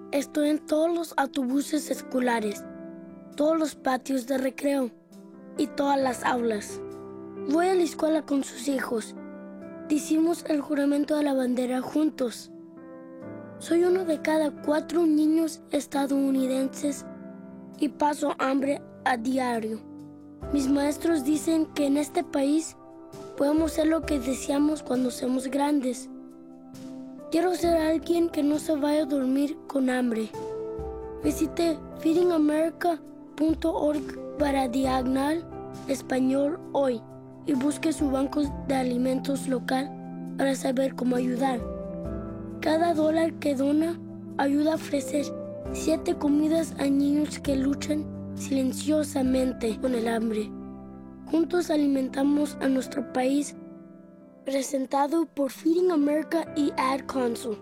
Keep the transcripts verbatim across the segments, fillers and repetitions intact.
Estoy en todos los autobuses escolares, todos los patios de recreo y todas las aulas. Voy a la escuela con sus hijos. Decimos el juramento de la bandera juntos. Soy uno de cada cuatro niños estadounidenses y paso hambre a diario. Mis maestros dicen que en este país podemos ser lo que deseamos cuando seamos grandes. Quiero ser alguien que no se vaya a dormir con hambre. Visite feeding america punto org para diagonal español hoy y busque su banco de alimentos local para saber cómo ayudar. Cada dólar que dona ayuda a ofrecer siete comidas a niños que luchan silenciosamente con el hambre. Juntos alimentamos a nuestro país. Presentado por Feeding America y Ad Council.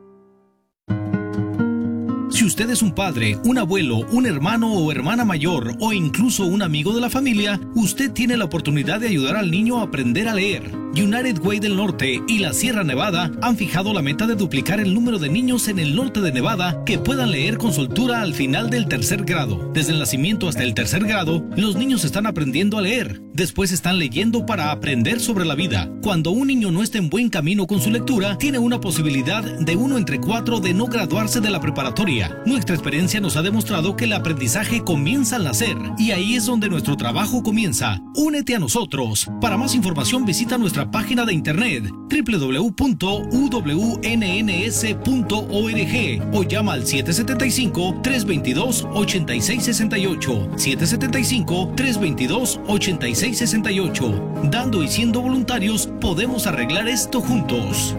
Si usted es un padre, un abuelo, un hermano o hermana mayor o incluso un amigo de la familia, usted tiene la oportunidad de ayudar al niño a aprender a leer. United Way del Norte y la Sierra Nevada han fijado la meta de duplicar el número de niños en el norte de Nevada que puedan leer con soltura al final del tercer grado. Desde el nacimiento hasta el tercer grado, los niños están aprendiendo a leer. Después están leyendo para aprender sobre la vida. Cuando un niño no está en buen camino con su lectura, tiene una posibilidad de uno entre cuatro de no graduarse de la preparatoria. Nuestra experiencia nos ha demostrado que el aprendizaje comienza al nacer y ahí es donde nuestro trabajo comienza. Únete a nosotros. Para más información visita nuestra página de internet doble u doble u doble u punto u w n n s punto org o llama al siete siete cinco, tres dos dos, ocho seis seis ocho, siete siete cinco, tres dos dos, ocho seis seis ocho. Dando y siendo voluntarios podemos arreglar esto juntos.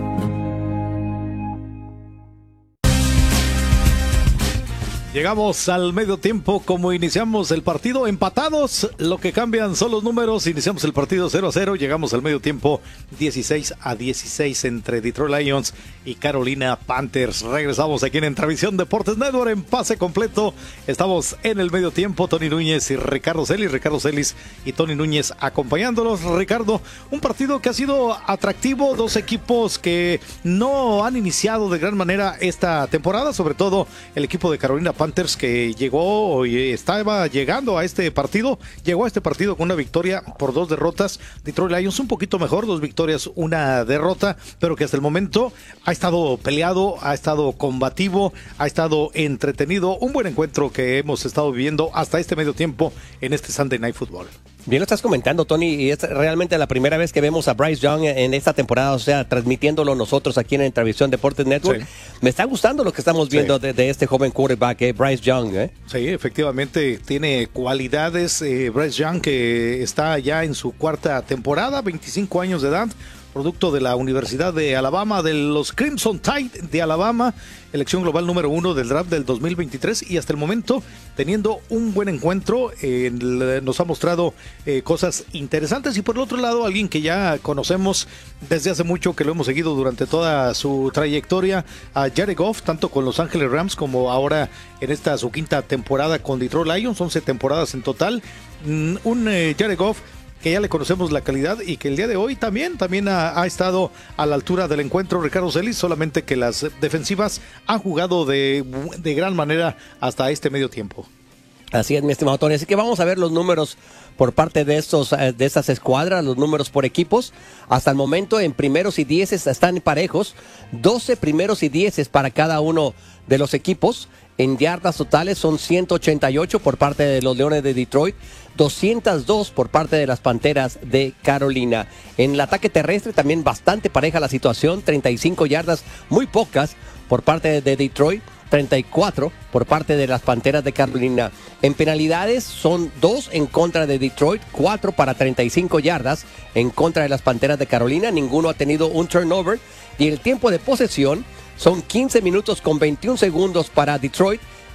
Llegamos al medio tiempo, como iniciamos el partido, empatados, lo que cambian son los números. Iniciamos el partido cero a cero, llegamos al medio tiempo dieciséis a dieciséis entre Detroit Lions y Carolina Panthers. Regresamos aquí en Entravisión Deportes Network en pase completo. Estamos en el medio tiempo, Tony Núñez y Ricardo Celis, Ricardo Celis y Tony Núñez acompañándolos. Ricardo, un partido que ha sido atractivo, dos equipos que no han iniciado de gran manera esta temporada, sobre todo el equipo de Carolina Panthers, que llegó y estaba llegando a este partido, llegó a este partido con una victoria por dos derrotas. Detroit Lions un poquito mejor, dos victorias, una derrota, pero que hasta el momento ha estado peleado, ha estado combativo, ha estado entretenido. Un buen encuentro que hemos estado viviendo hasta este medio tiempo en este Sunday Night Football. Bien lo estás comentando, Tony, y es realmente la primera vez que vemos a Bryce Young en esta temporada, o sea, transmitiéndolo nosotros aquí en Entravisión Deportes Network. Sí. Me está gustando lo que estamos viendo sí. de, de este joven quarterback, eh, Bryce Young. ¿eh? Sí, efectivamente, tiene cualidades. Eh, Bryce Young, que está ya en su cuarta temporada, veinticinco años de edad, producto de la Universidad de Alabama, de los Crimson Tide de Alabama, elección global número uno del draft del dos mil veintitrés, y hasta el momento teniendo un buen encuentro. Eh, nos ha mostrado eh, cosas interesantes, y por el otro lado alguien que ya conocemos desde hace mucho, que lo hemos seguido durante toda su trayectoria, a Jared Goff, tanto con Los Ángeles Rams como ahora en esta su quinta temporada con Detroit Lions, once temporadas en total. Mm, un eh, Jared Goff que ya le conocemos la calidad y que el día de hoy también, también ha, ha estado a la altura del encuentro, Ricardo Celis, solamente que las defensivas han jugado de, de gran manera hasta este medio tiempo. Así es, mi estimado Tony. Así que vamos a ver los números por parte de estos de estas escuadras, los números por equipos. Hasta el momento en primeros y dieces están parejos, doce primeros y dieces para cada uno de los equipos. En yardas totales son ciento ochenta y ocho por parte de los Leones de Detroit, doscientos dos por parte de las Panteras de Carolina. En el ataque terrestre también bastante pareja la situación, treinta y cinco yardas, muy pocas por parte de Detroit, treinta y cuatro por parte de las Panteras de Carolina. En penalidades son dos en contra de Detroit, cuatro para treinta y cinco yardas en contra de las Panteras de Carolina. Ninguno ha tenido un turnover. Y el tiempo de posesión son quince minutos con veintiún segundos para Detroit,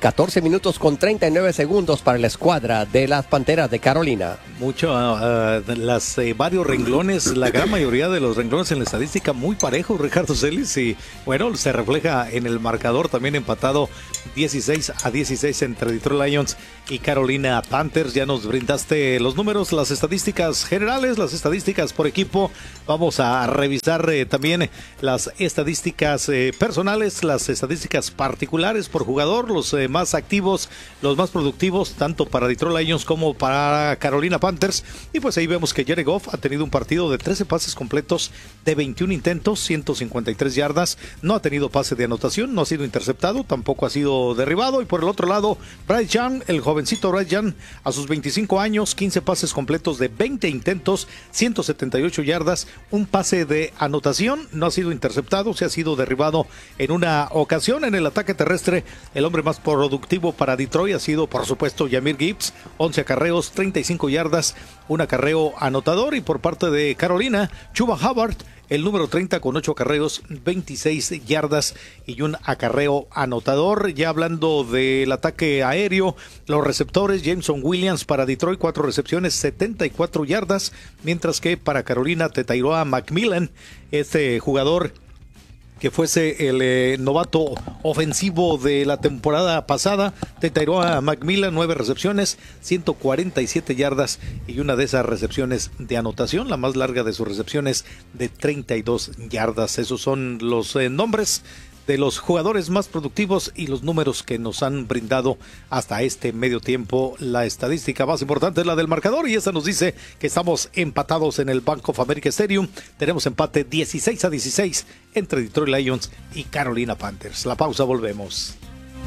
catorce minutos con treinta y nueve segundos para la escuadra de las Panteras de Carolina. Mucho, uh, las eh, varios renglones, la gran mayoría de los renglones en la estadística muy parejos, Ricardo Celis, y bueno, se refleja en el marcador también empatado dieciséis a dieciséis entre Detroit Lions y Carolina Panthers. Ya nos brindaste los números, las estadísticas generales, las estadísticas por equipo. Vamos a revisar eh, también las estadísticas eh, personales, las estadísticas particulares por jugador, los eh, más activos, los más productivos, tanto para Detroit Lions como para Carolina Panthers. Y pues ahí vemos que Jared Goff ha tenido un partido de trece pases completos de veintiún intentos, ciento cincuenta y tres yardas. No ha tenido pase de anotación, no ha sido interceptado, tampoco ha sido derribado. Y por el otro lado, Bryce Young, el jovencito Bryce Young, a sus veinticinco años, quince pases completos de veinte intentos, ciento setenta y ocho yardas, un pase de anotación, no ha sido interceptado, se ha sido derribado en una ocasión. En el ataque terrestre, el hombre más productivo para Detroit ha sido, por supuesto, Jahmyr Gibbs, once acarreos, treinta y cinco yardas, un acarreo anotador. Y por parte de Carolina, Chuba Hubbard, el número treinta con ocho acarreos, veintiséis yardas y un acarreo anotador. Ya hablando del ataque aéreo, los receptores, Jameson Williams para Detroit, cuatro recepciones, setenta y cuatro yardas, mientras que para Carolina, Tetairoa McMillan, este jugador que fuese el eh, novato ofensivo de la temporada pasada, Tetairoa McMillan, nueve recepciones, ciento cuarenta y siete yardas y una de esas recepciones de anotación, la más larga de sus recepciones de treinta y dos yardas. Esos son los eh, nombres de los jugadores más productivos y los números que nos han brindado hasta este medio tiempo. La estadística más importante es la del marcador, y esa nos dice que estamos empatados en el Bank of America Stadium. Tenemos empate dieciséis a dieciséis entre Detroit Lions y Carolina Panthers. La pausa, volvemos.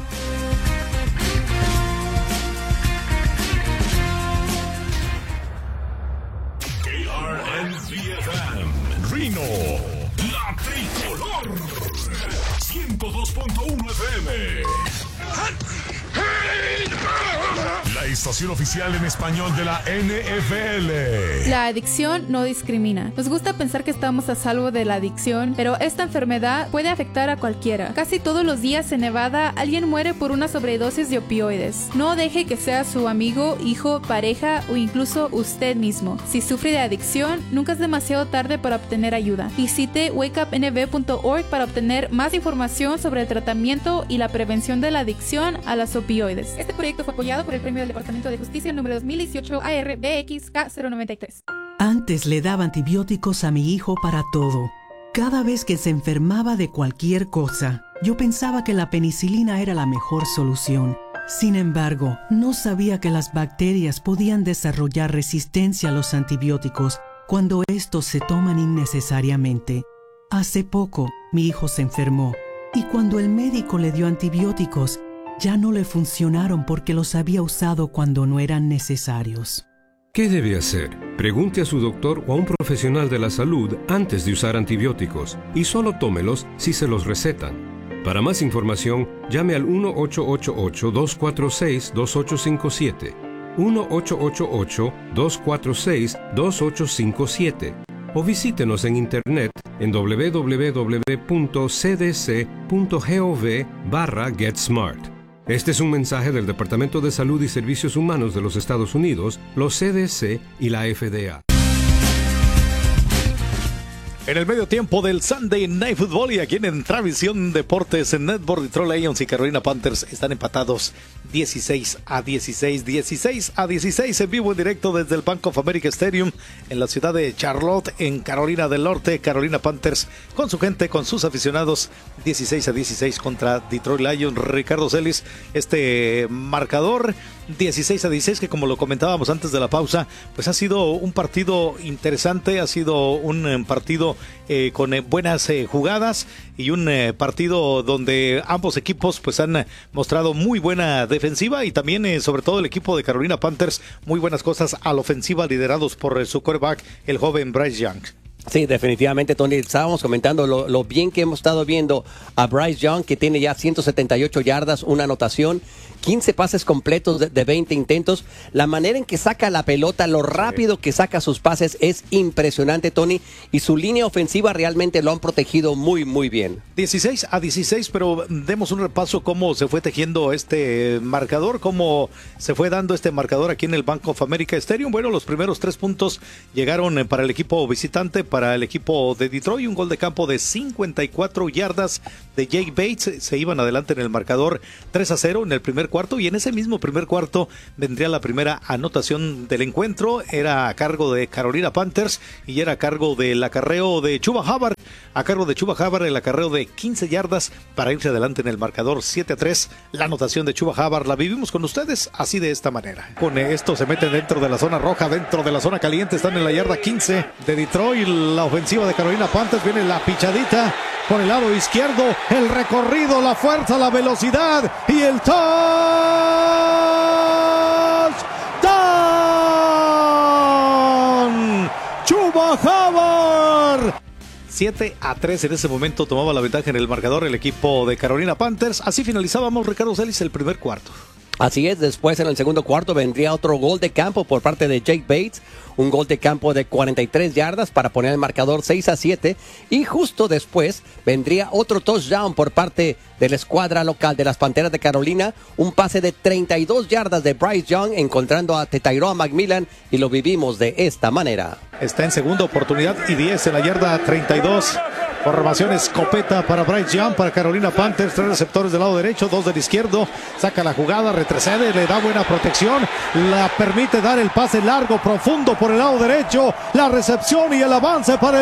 K R N V F M, Reno, la tricolor. ciento dos punto uno F M. La estación oficial en español de la N F L. La adicción no discrimina. Nos gusta pensar que estamos a salvo de la adicción, pero esta enfermedad puede afectar a cualquiera. Casi todos los días en Nevada alguien muere por una sobredosis de opioides. No deje que sea su amigo, hijo, pareja o incluso usted mismo. Si sufre de adicción, nunca es demasiado tarde para obtener ayuda. Visite wake up n v punto org para obtener más información sobre el tratamiento y la prevención de la adicción a las opioides. Este proyecto fue apoyado por el Premio del Departamento de Justicia número dos mil dieciocho A R B X K cero noventa y tres. Antes le daba antibióticos a mi hijo para todo. Cada vez que se enfermaba de cualquier cosa, yo pensaba que la penicilina era la mejor solución. Sin embargo, no sabía que las bacterias podían desarrollar resistencia a los antibióticos cuando estos se toman innecesariamente. Hace poco, mi hijo se enfermó, y cuando el médico le dio antibióticos, ya no le funcionaron porque los había usado cuando no eran necesarios. ¿Qué debe hacer? Pregunte a su doctor o a un profesional de la salud antes de usar antibióticos, y solo tómelos si se los recetan. Para más información, llame al uno ocho ocho ocho, dos cuatro seis, dos ocho cinco siete, uno ocho ocho ocho, dos cuatro seis, dos ocho cinco siete, o visítenos en internet en w w w punto c d c punto gov barra get smart. Este es un mensaje del Departamento de Salud y Servicios Humanos de los Estados Unidos, los C D C y la F D A. En el medio tiempo del Sunday Night Football, y aquí en Travisión Deportes, en Network, Detroit Lions y Carolina Panthers están empatados dieciséis a dieciséis, dieciséis a dieciséis en vivo en directo desde el Bank of America Stadium en la ciudad de Charlotte, en Carolina del Norte. Carolina Panthers con su gente, con sus aficionados, dieciséis a dieciséis contra Detroit Lions. Ricardo Celis, este marcador dieciséis a dieciséis, que como lo comentábamos antes de la pausa, pues ha sido un partido interesante, ha sido un partido eh, con eh, buenas eh, jugadas, y un eh, partido donde ambos equipos pues han mostrado muy buena defensiva, y también eh, sobre todo el equipo de Carolina Panthers muy buenas cosas a la ofensiva, liderados por eh, su quarterback, el joven Bryce Young. Sí, definitivamente, Tony. Estábamos comentando lo, lo bien que hemos estado viendo a Bryce Young, que tiene ya ciento setenta y ocho yardas, una anotación, quince pases completos de, de veinte intentos. La manera en que saca la pelota, lo rápido que saca sus pases es impresionante, Tony. Y su línea ofensiva realmente lo han protegido muy, muy bien. dieciséis a dieciséis, pero demos un repaso cómo se fue tejiendo este marcador, cómo se fue dando este marcador aquí en el Bank of America Stadium. Bueno, los primeros tres puntos llegaron para el equipo visitante, para el equipo de Detroit, un gol de campo de cincuenta y cuatro yardas de Jake Bates. Se iban adelante en el marcador tres a cero en el primer cuarto, y en ese mismo primer cuarto vendría la primera anotación del encuentro. Era a cargo de Carolina Panthers y era a cargo del acarreo de Chuba Hubbard, a cargo de Chuba Hubbard el acarreo de quince yardas para irse adelante en el marcador siete a tres. La anotación de Chuba Hubbard la vivimos con ustedes así, de esta manera. Con esto se meten dentro de la zona roja, dentro de la zona caliente, están en la yarda quince de Detroit. La ofensiva de Carolina Panthers, viene la pichadita por el lado izquierdo, el recorrido, la fuerza, la velocidad y el touchdown. Chuba Hubbard. siete a tres en ese momento tomaba la ventaja en el marcador el equipo de Carolina Panthers. Así finalizábamos, Ricardo Celis, el primer cuarto. Así es, después en el segundo cuarto vendría otro gol de campo por parte de Jake Bates, un gol de campo de cuarenta y tres yardas para poner el marcador seis a siete, y justo después vendría otro touchdown por parte de la escuadra local de las Panteras de Carolina, un pase de treinta y dos yardas de Bryce Young encontrando a Tyrone McMillan, y lo vivimos de esta manera. Está en segunda oportunidad y diez en la yarda treinta y dos. Formación escopeta para Bryce Young, para Carolina Panthers, tres receptores del lado derecho, dos del izquierdo, saca la jugada, retrocede, le da buena protección, la permite dar el pase largo, profundo por el lado derecho, la recepción y el avance para el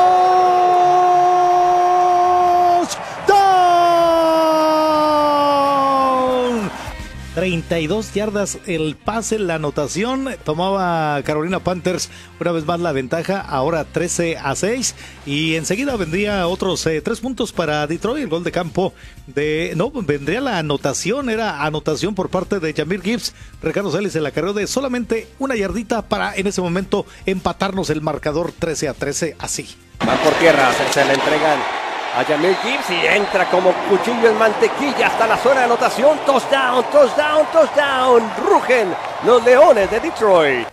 touchdown. treinta y dos yardas el pase, la anotación. Tomaba Carolina Panthers una vez más la ventaja, ahora trece a seis, y enseguida vendría otros eh, tres puntos para Detroit. El gol de campo de... No, vendría la anotación, era anotación por parte de Jahmyr Gibbs. Ricardo Celis el acarreo de solamente una yardita para en ese momento empatarnos el marcador trece a trece, así. Van por tierra, se, se le entregan a Jahmyr Gibbs y entra como cuchillo en mantequilla hasta la zona de anotación. Touchdown, touchdown, touchdown. Rugen los Leones de Detroit.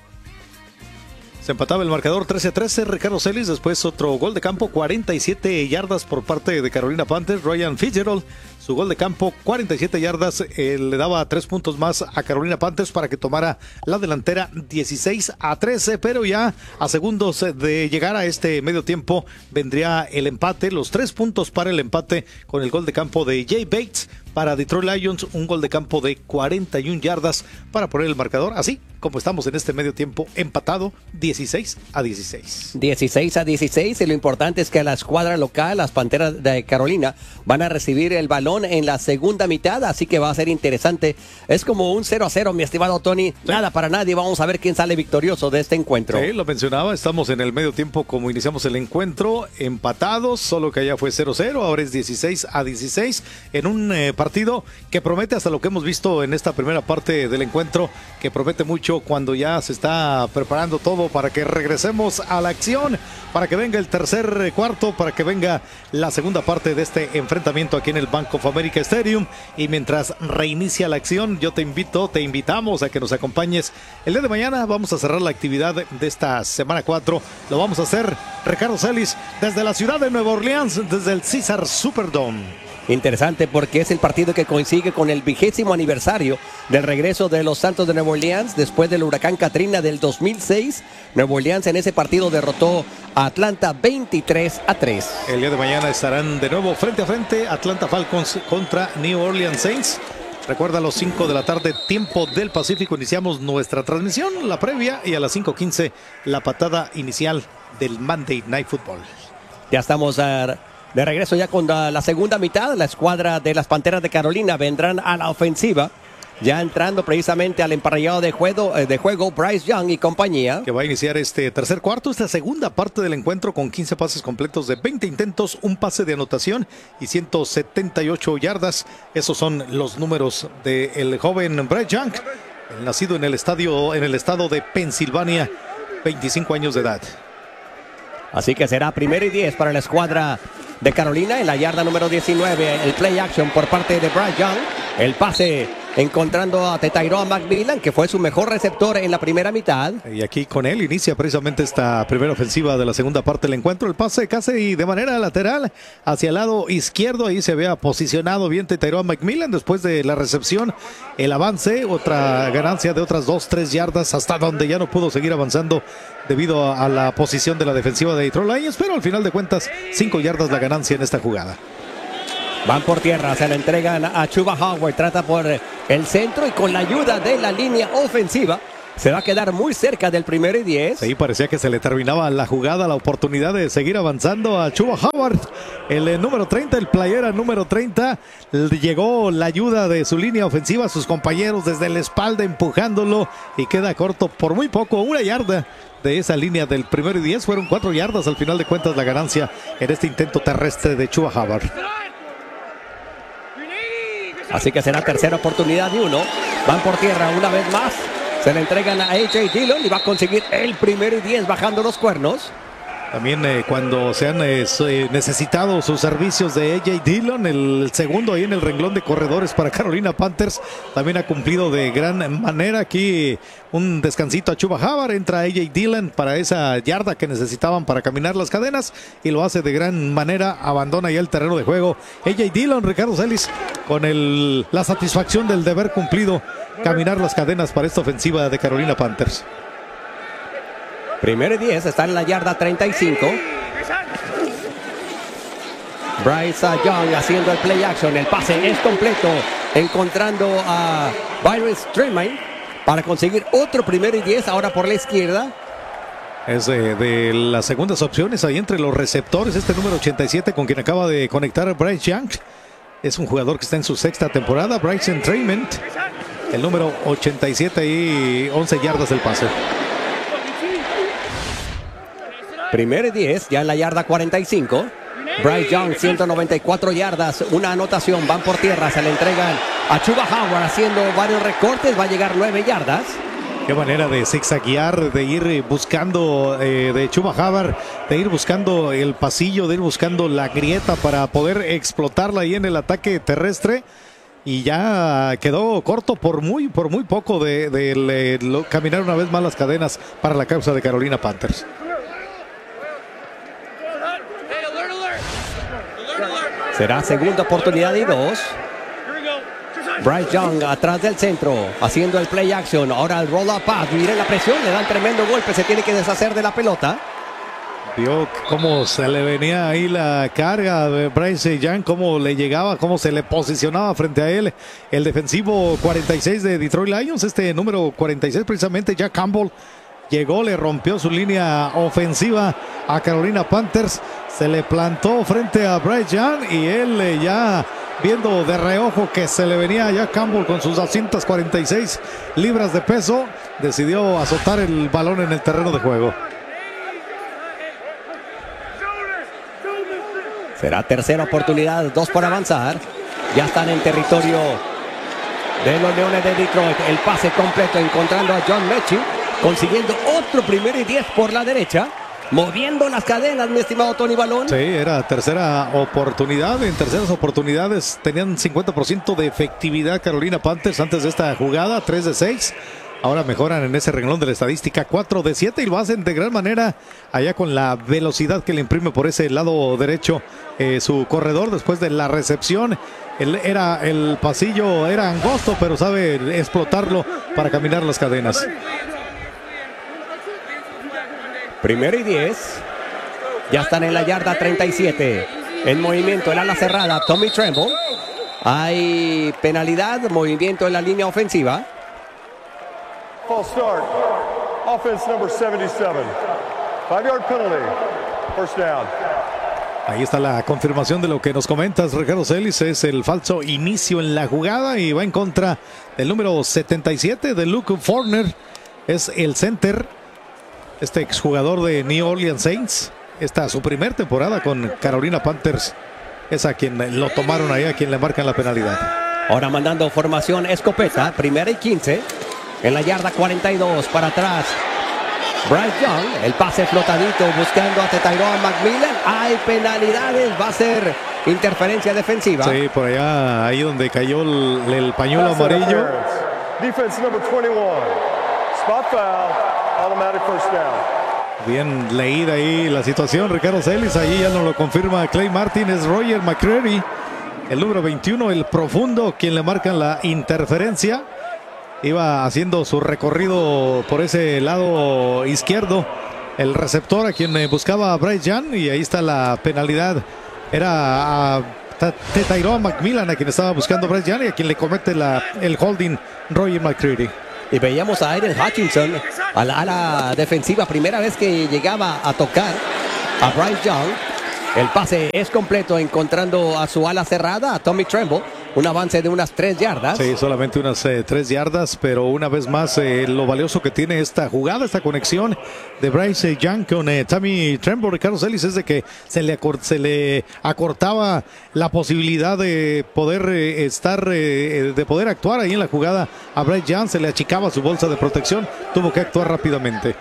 Se empataba el marcador trece a trece, Ricardo Celis. Después otro gol de campo, cuarenta y siete yardas por parte de Carolina Panthers. Ryan Fitzgerald, su gol de campo, cuarenta y siete yardas, eh, le daba tres puntos más a Carolina Panthers para que tomara la delantera dieciséis a trece, pero ya a segundos de llegar a este medio tiempo vendría el empate, los tres puntos para el empate con el gol de campo de Jay Bates para Detroit Lions, un gol de campo de cuarenta y una yardas para poner el marcador, así como estamos en este medio tiempo empatado, dieciséis a dieciséis. dieciséis a dieciséis, y lo importante es que la escuadra local, las Panteras de Carolina, van a recibir el balón en la segunda mitad, así que va a ser interesante. Es como un cero a cero, mi estimado Tony, sí. Nada para nadie, vamos a ver quién sale victorioso de este encuentro. Sí, lo mencionaba, estamos en el medio tiempo como iniciamos el encuentro, empatados, solo que allá fue cero a cero, ahora es dieciséis a dieciséis, en un eh, partido que promete, hasta lo que hemos visto en esta primera parte del encuentro, que promete mucho cuando ya se está preparando todo para que regresemos a la acción, para que venga el tercer cuarto, para que venga la segunda parte de este enfrentamiento aquí en el Bank of America Stadium. Y mientras reinicia la acción, yo te invito, te invitamos a que nos acompañes el día de mañana. Vamos a cerrar la actividad de esta semana cuatro, lo vamos a hacer, Ricardo Celis, desde la ciudad de Nueva Orleans, desde el Caesars Superdome. Interesante porque es el partido que coincide con el vigésimo aniversario del regreso de los Santos de Nueva Orleans después del huracán Katrina del dos mil seis. Nueva Orleans en ese partido derrotó a Atlanta veintitrés a tres. El día de mañana estarán de nuevo frente a frente Atlanta Falcons contra New Orleans Saints. Recuerda, a las cinco de la tarde, tiempo del Pacífico, iniciamos nuestra transmisión, la previa, y a las cinco quince la patada inicial del Monday Night Football. Ya estamos a... de regreso ya con la, la segunda mitad. La escuadra de las Panteras de Carolina vendrán a la ofensiva, ya entrando precisamente al emparrillado de juego, de juego Bryce Young y compañía. Que va a iniciar este tercer cuarto, esta segunda parte del encuentro con quince pases completos de veinte intentos, un pase de anotación y ciento setenta y ocho yardas. Esos son los números del joven Bryce Young, nacido en el estadio, en el estado de Pensilvania, veinticinco años de edad. Así que será primero y diez para la escuadra de Carolina en la yarda número diecinueve. El play action por parte de Bryce Young. El pase encontrando a Tyrone McMillan, que fue su mejor receptor en la primera mitad. Y aquí con él inicia precisamente esta primera ofensiva de la segunda parte del encuentro. El pase casi de manera lateral hacia el lado izquierdo. Ahí se había posicionado bien Tyrone McMillan después de la recepción. El avance, otra ganancia de otras dos, tres yardas hasta donde ya no pudo seguir avanzando debido a la posición de la defensiva de Detroit Lions. Pero al final de cuentas, cinco yardas la ganancia en esta jugada. Van por tierra, se la entregan a Chuba Howard, trata por el centro y con la ayuda de la línea ofensiva se va a quedar muy cerca del primero y diez. Sí, parecía que se le terminaba la jugada, la oportunidad de seguir avanzando a Chuba Howard. El eh, número treinta, el playera número treinta, llegó la ayuda de su línea ofensiva, sus compañeros desde la espalda empujándolo y queda corto por muy poco, una yarda de esa línea del primero y diez. Fueron cuatro yardas al final de cuentas la ganancia en este intento terrestre de Chuba Howard. Así que será tercera oportunidad de uno. Van por tierra una vez más. Se le entregan a A J Dillon y va a conseguir el primero y diez bajando los cuernos. También eh, cuando se han eh, necesitado sus servicios de A J Dillon, el segundo ahí en el renglón de corredores para Carolina Panthers, también ha cumplido de gran manera. Aquí un descansito a Chuba Howard, entra A J Dillon para esa yarda que necesitaban para caminar las cadenas y lo hace de gran manera, abandona ya el terreno de juego. A J Dillon, Ricardo Celis, con el, la satisfacción del deber cumplido, caminar las cadenas para esta ofensiva de Carolina Panthers. Primero y diez, está en la yarda treinta y cinco. Bryce Young haciendo el play action. El pase es completo, encontrando a Byron Streamline para conseguir otro primero y diez, ahora por la izquierda. Es de, de las segundas opciones ahí entre los receptores. Este número ochenta y siete con quien acaba de conectar Bryce Young. Es un jugador que está en su sexta temporada, Bryson Trayment. El número ochenta y siete y once yardas del pase. Primero y diez, ya en la yarda cuarenta y cinco. Bryce Young, ciento noventa y cuatro yardas, una anotación, van por tierra, se le entregan a Chuba Howard haciendo varios recortes, va a llegar nueve yardas. Qué manera de zigzaguear, de ir buscando eh, de Chuba Howard, de ir buscando el pasillo, de ir buscando la grieta para poder explotarla ahí en el ataque terrestre. Y ya quedó corto por muy, por muy poco de, de, de, de caminar una vez más las cadenas para la causa de Carolina Panthers. Será segunda oportunidad y dos. Bryce Young atrás del centro, haciendo el play action. Ahora el roll up pass. Miren la presión, le dan tremendo golpe. Se tiene que deshacer de la pelota. Vio cómo se le venía ahí la carga de Bryce Young, cómo le llegaba, cómo se le posicionaba frente a él. El defensivo cuarenta y seis de Detroit Lions, este número cuarenta y seis precisamente, Jack Campbell. Llegó, le rompió su línea ofensiva a Carolina Panthers. Se le plantó frente a Bryce Young y él eh, ya viendo de reojo que se le venía a Jack Campbell con sus doscientas cuarenta y seis libras de peso, decidió azotar el balón en el terreno de juego. Será tercera oportunidad, dos por avanzar. Ya están en territorio de los Leones de Detroit. El pase completo encontrando a John Mechie, consiguiendo otro primero y diez por la derecha. Moviendo las cadenas, mi estimado Tony Balón. Sí, era tercera oportunidad. En terceras oportunidades tenían cincuenta por ciento de efectividad Carolina Panthers antes de esta jugada, tres de seis. Ahora mejoran en ese renglón de la estadística, cuatro de siete, y lo hacen de gran manera allá con la velocidad que le imprime por ese lado derecho eh, su corredor después de la recepción. El, era, el pasillo era angosto, pero sabe explotarlo para caminar las cadenas. Primero y diez. Ya están en la yarda treinta y siete. En movimiento el ala cerrada, Tommy Tremble. Hay penalidad, movimiento en la línea ofensiva. False start. Offense number seventy-seven. Five-yard penalty. First down. Ahí está la confirmación de lo que nos comentas, Ricardo Celis. Es el falso inicio en la jugada y va en contra del número setenta y siete de Luke Forner. Es el center, este exjugador de New Orleans Saints. Esta su primer temporada con Carolina Panthers. Es a quien lo tomaron ahí, a quien le marcan la penalidad. Ahora mandando formación escopeta, primera y quince. En la yarda cuarenta y dos, para atrás. Bryce Young, el pase flotadito buscando a Tyrone McMillan. Hay penalidades, va a ser interferencia defensiva. Sí, por allá, ahí donde cayó el, el pañuelo amarillo. Defense number twenty-one. Spot foul, automatic first down. Bien leída ahí la situación, Ricardo Celis, ahí ya nos lo confirma Clay Martin, es Roger McCreary, el número veintiuno, el profundo, quien le marcan la interferencia. Iba haciendo su recorrido por ese lado izquierdo, el receptor a quien buscaba a Bryce Young, y ahí está la penalidad. Era a Tyrone McMillan a quien estaba buscando Bryce Young y a quien le comete la, el holding Roger McCreary. Y veíamos a Aiden Hutchinson a la ala defensiva, primera vez que llegaba a tocar a Bryce Young. El pase es completo, encontrando a su ala cerrada, a Tommy Tremble. Un avance de unas tres yardas. Sí, solamente unas eh, tres yardas, pero una vez más eh, lo valioso que tiene esta jugada, esta conexión de Bryce Young con eh, Tommy Tremble, Ricardo Celis, es de que se le, acort, se le acortaba la posibilidad de poder eh, estar, eh, de poder actuar ahí en la jugada a Bryce Young, se le achicaba su bolsa de protección, tuvo que actuar rápidamente.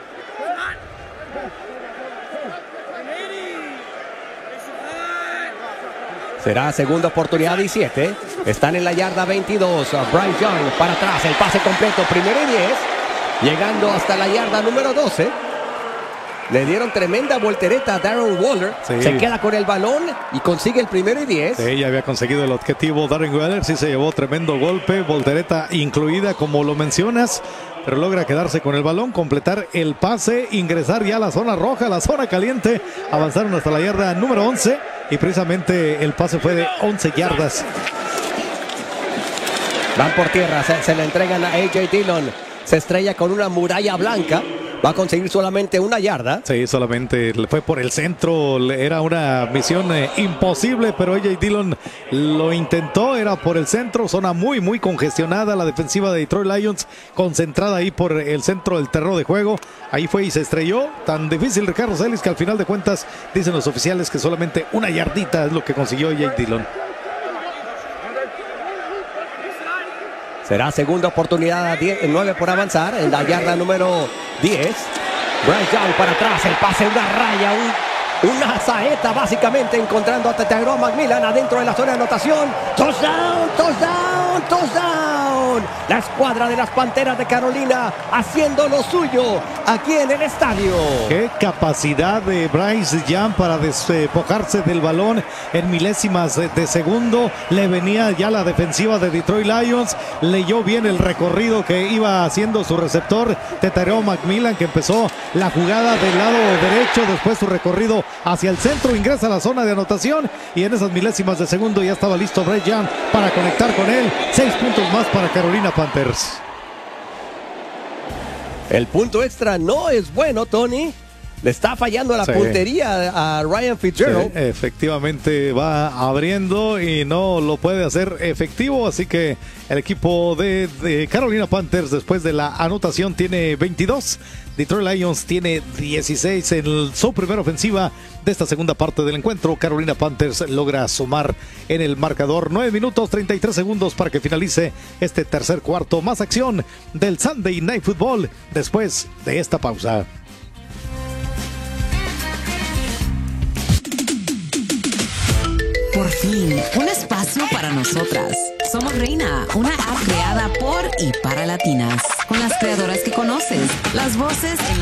Será segunda oportunidad y siete. Están en la yarda veintidós. Bryce Young para atrás. El pase completo. Primero y diez. Llegando hasta la yarda número doce. Le dieron tremenda voltereta a Darren Waller. Sí. Se queda con el balón y consigue el primero y diez. Sí, ya había conseguido el objetivo Darren Waller. Sí se llevó tremendo golpe. Voltereta incluida, como lo mencionas. Pero logra quedarse con el balón, completar el pase, ingresar ya a la zona roja, la zona caliente. Avanzaron hasta la yarda número once. Y precisamente el pase fue de once yardas. Van por tierra, se, se le entregan a A J Dillon. Se estrella con una muralla blanca. Va a conseguir solamente una yarda. Sí, solamente fue por el centro. Era una misión eh, imposible, pero A J Dillon lo intentó. Era por el centro, zona muy, muy congestionada. La defensiva de Detroit Lions concentrada ahí por el centro del terreno de juego. Ahí fue y se estrelló. Tan difícil, Ricardo Celis, que al final de cuentas dicen los oficiales que solamente una yardita es lo que consiguió A J Dillon. Será segunda oportunidad, nueve por avanzar, en la yarda número diez. Bryce Young para atrás, el pase, una raya, un, una saeta básicamente, encontrando a Tyrone McMillan adentro de la zona de anotación. Touchdown, touchdown, touchdown. La escuadra de las Panteras de Carolina haciendo lo suyo aquí en el estadio. Qué capacidad de Bryce Young para despojarse del balón en milésimas de segundo. Le venía ya la defensiva de Detroit Lions. Leyó bien el recorrido que iba haciendo su receptor Tyrone McMillan, que empezó la jugada del lado derecho, después su recorrido hacia el centro, ingresa a la zona de anotación y en esas milésimas de segundo ya estaba listo Bryce Young para conectar con él. Seis puntos más para Carolina Panthers. El punto extra no es bueno, Tony. Le está fallando la sí. puntería a Ryan Fitzgerald. Sí, efectivamente va abriendo y no lo puede hacer efectivo. Así que el equipo de, de Carolina Panthers, después de la anotación, tiene veintidós. Detroit Lions tiene dieciséis en su primera ofensiva de esta segunda parte del encuentro. Carolina Panthers logra sumar en el marcador. nueve minutos treinta y tres segundos para que finalice este tercer cuarto. Más acción del Sunday Night Football después de esta pausa. Por fin, un espacio para nosotras. Somos Reina, una app creada por y para latinas, con las creadoras que conoces, las voces en la